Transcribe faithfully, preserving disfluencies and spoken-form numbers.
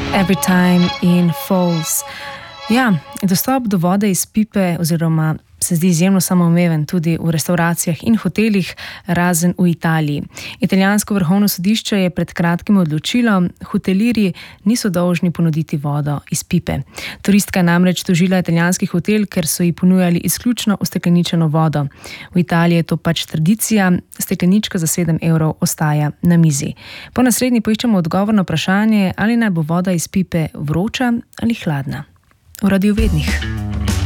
Every time in falls. Ja, dostop do vode iz pipe oziroma se zdi izjemno samoumeven tudi v restauracijah in hotelih, razen v Italiji. Italijansko vrhovno sodišče je pred kratkim odločilo, hotelirji niso dolžni ponuditi vodo iz pipe. Turistka je namreč tožila italijanski hotel, ker so ji ponujali izključno ustekleničeno vodo. V Italiji je to pač tradicija, steklenička za sedem evrov ostaja na mizi. Po naslednji poiščemo odgovor na vprašanje, ali naj bo voda iz pipe vroča ali hladna. V Radiovednih.